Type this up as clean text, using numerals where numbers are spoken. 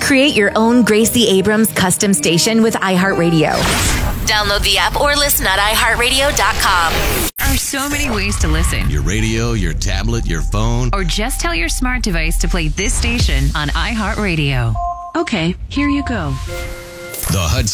Create your own Gracie Abrams custom station with iHeartRadio. Download the app or listen at iHeartRadio.com. There are so many ways to listen. Your radio, your tablet, your phone. Or just tell your smart device to play this station on iHeartRadio. Okay, here you go. The Hudson